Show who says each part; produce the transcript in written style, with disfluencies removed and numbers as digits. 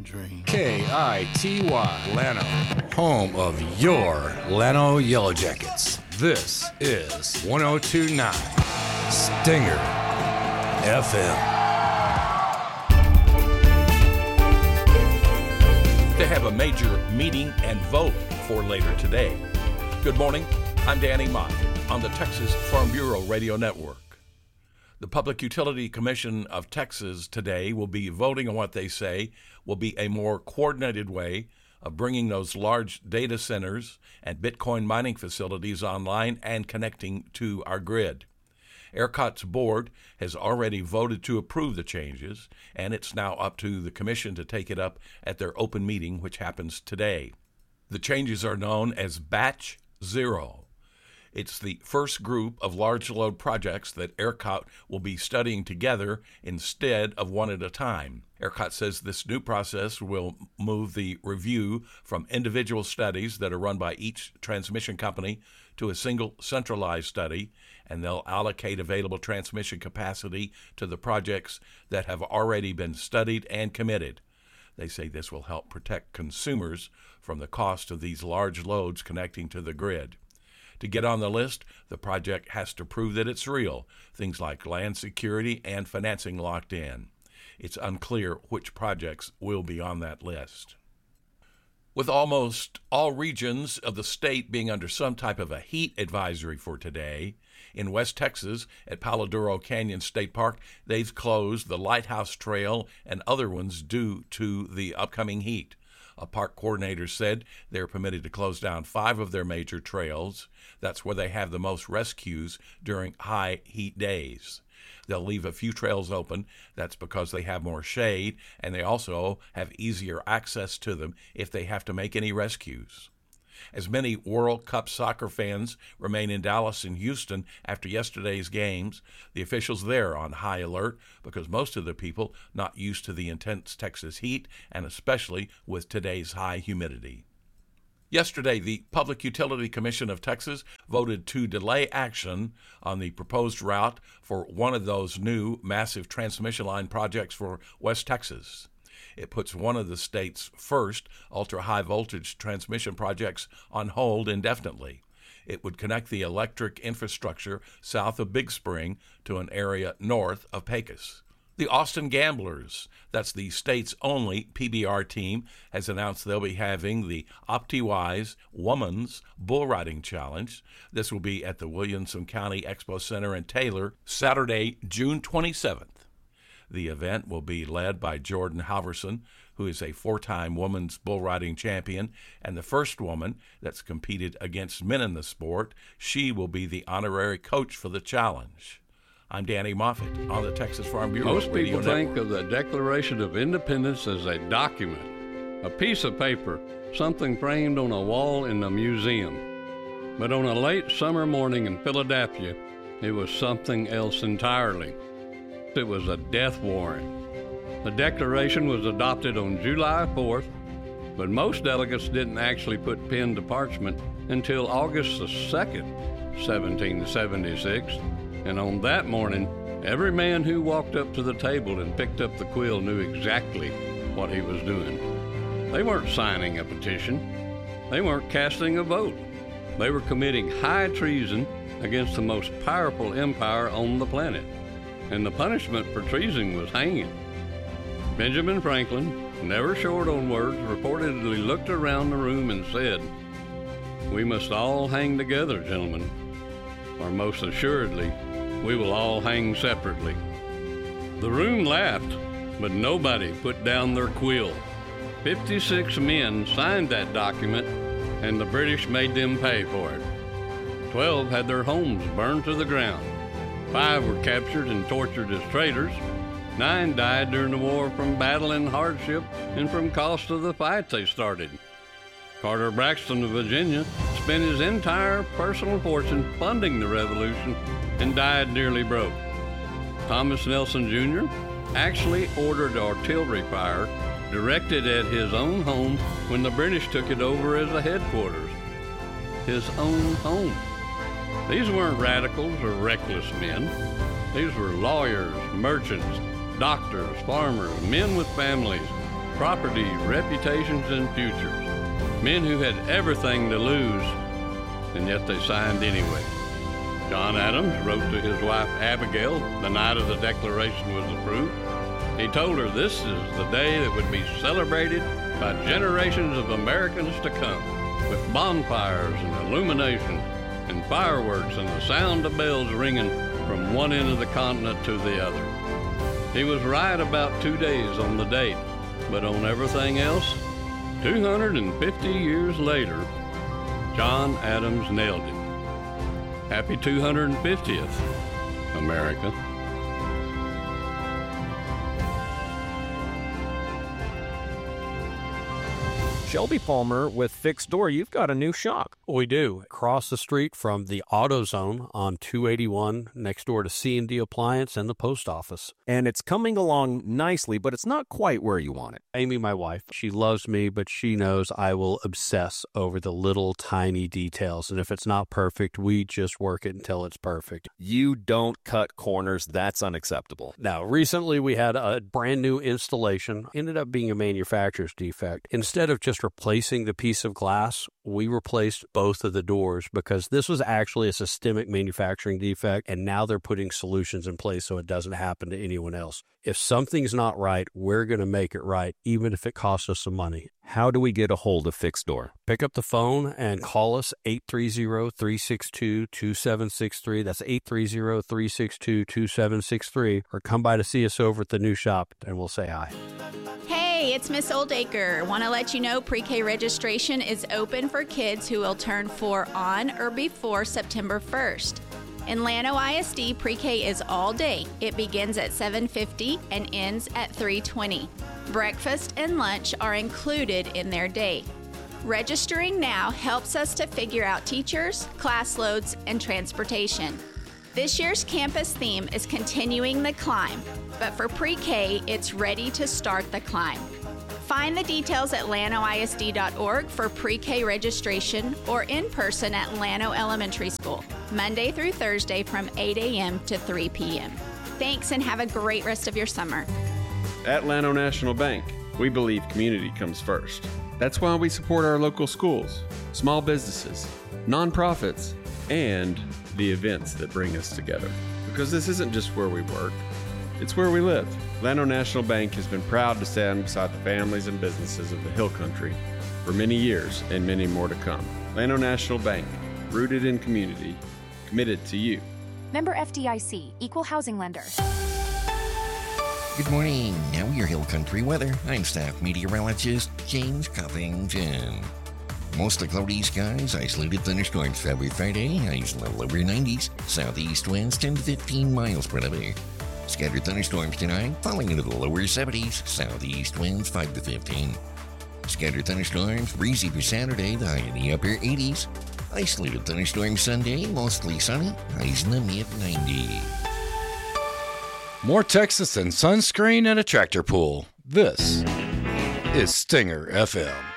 Speaker 1: dream.
Speaker 2: KITY Llano, home of your Llano Yellow Jackets. This is 102.9 Stinger FM.
Speaker 3: To have a major meeting and vote for later today. Good morning, I'm Danny Moffitt on the Texas Farm Bureau Radio Network. The Public Utility Commission of Texas today will be voting on what they say will be a more coordinated way of bringing those large data centers and Bitcoin mining facilities online and connecting to our grid. ERCOT's board has already voted to approve the changes, and it's now up to the commission to take it up at their open meeting, which happens today. The changes are known as Batch Zero. It's the first group of large load projects that ERCOT will be studying together instead of one at a time. ERCOT says this new process will move the review from individual studies that are run by each transmission company to a single centralized study, and they'll allocate available transmission capacity to the projects that have already been studied and committed. They say this will help protect consumers from the cost of these large loads connecting to the grid. To get on the list, the project has to prove that it's real, things like land security and financing locked in. It's unclear which projects will be on that list. With almost all regions of the state being under some type of a heat advisory for today, in West Texas at Palo Duro Canyon State Park, they've closed the Lighthouse Trail and other ones due to the upcoming heat. A park coordinator said they're permitted to close down 5 of their major trails. That's where they have the most rescues during high heat days. They'll leave a few trails open. That's because they have more shade, and they also have easier access to them if they have to make any rescues. As many World Cup soccer fans remain in Dallas and Houston after yesterday's games, the officials there are on high alert because most of the people not used to the intense Texas heat, and especially with today's high humidity. Yesterday, the Public Utility Commission of Texas voted to delay action on the proposed route for one of those new massive transmission line projects for West Texas. It puts one of the state's first ultra-high voltage transmission projects on hold indefinitely. It would connect the electric infrastructure south of Big Spring to an area north of Pecos. The Austin Gamblers, that's the state's only PBR team, has announced they'll be having the OptiWise Women's Bull Riding Challenge. This will be at the Williamson County Expo Center in Taylor, Saturday, June 27th. The event will be led by Jordan Halverson, who is a 4-time women's bull riding champion and the first woman that's competed against men in the sport. She will be the honorary coach for the challenge. I'm Danny Moffitt on the Texas Farm Bureau.
Speaker 4: Most people think of the Declaration of Independence as a document, a piece of paper, something framed on a wall in a museum. But on a late summer morning in Philadelphia, it was something else entirely. It was a death warrant. The Declaration was adopted on July 4th, but most delegates didn't actually put pen to parchment until August the 2nd, 1776, and on that morning, every man who walked up to the table and picked up the quill knew exactly what he was doing. They weren't signing a petition. They weren't casting a vote. They were committing high treason against the most powerful empire on the planet. And the punishment for treason was hanging. Benjamin Franklin, never short on words, reportedly looked around the room and said, "We must all hang together, gentlemen, or most assuredly, we will all hang separately." The room laughed, but nobody put down their quill. 56 men signed that document, and the British made them pay for it. 12 had their homes burned to the ground. 5 were captured and tortured as traitors. 9 died during the war from battle and hardship and from cost of the fight they started. Carter Braxton of Virginia spent his entire personal fortune funding the revolution and died nearly broke. Thomas Nelson Jr. actually ordered artillery fire directed at his own home when the British took it over as a headquarters. His own home. These weren't radicals or reckless men. These were lawyers, merchants, doctors, farmers, men with families, property, reputations, and futures. Men who had everything to lose, and yet they signed anyway. John Adams wrote to his wife Abigail the night of the Declaration was approved. He told her this is the day that would be celebrated by generations of Americans to come, with bonfires and illumination and fireworks and the sound of bells ringing from one end of the continent to the other. He was right about 2 days on the date, but on everything else, 250 years later, John Adams nailed it. Happy 250th, America.
Speaker 1: Shelby Palmer with Fixed Door, you've got a new shop.
Speaker 5: We do. Across the street from the AutoZone on 281, next door to C&D Appliance and the post office.
Speaker 1: And it's coming along nicely, but it's not quite where you want it.
Speaker 5: Amy, my wife, she loves me, but she knows I will obsess over the little tiny details. And if it's not perfect, we just work it until it's perfect.
Speaker 1: You don't cut corners. That's unacceptable.
Speaker 5: Now, recently we had a brand new installation. Ended up being a manufacturer's defect. Instead of just replacing the piece of glass, we replaced both of the doors because this was actually a systemic manufacturing defect, and now they're putting solutions in place so it doesn't happen to anyone else. If something's not right, we're going to make it right, even if it costs us some money.
Speaker 1: How do we get a hold of Fixed Door?
Speaker 5: Pick up the phone and call us 830-362-2763. That's 830-362-2763. Or come by to see us over at the new shop, and we'll say hi.
Speaker 6: Hey, it's Miss Oldacre. Want to let you know pre-K registration is open for kids who will turn 4 on or before September 1st. In Llano ISD, pre-K is all day. It begins at 7:50 and ends at 3:20. Breakfast and lunch are included in their day. Registering now helps us to figure out teachers, class loads, and transportation. This year's campus theme is Continuing the Climb, but for pre-K, it's Ready to Start the Climb. Find the details at llanoisd.org for pre-K registration or in person at Llano Elementary School, Monday through Thursday from 8 a.m. to 3 p.m. Thanks and have a great rest of your summer.
Speaker 7: At Llano National Bank, we believe community comes first. That's why we support our local schools, small businesses, nonprofits, and the events that bring us together. Because this isn't just where we work, it's where we live. Llano National Bank has been proud to stand beside the families and businesses of the Hill Country for many years and many more to come. Llano National Bank, rooted in community, committed to you.
Speaker 8: Member FDIC, Equal Housing Lender.
Speaker 9: Good morning. Now your Hill Country weather. I'm staff meteorologist James Covington. Mostly cloudy skies, isolated thunderstorms Friday, highs in the lower 90s, southeast winds 10 to 15 miles per hour. Scattered thunderstorms tonight, falling into the lower 70s, southeast winds 5 to 15. Scattered thunderstorms, breezy for Saturday, the high in the upper 80s. Isolated thunderstorms Sunday, mostly sunny, highs in the mid-90s.
Speaker 2: More Texas than sunscreen and a tractor pull. This is Stinger FM.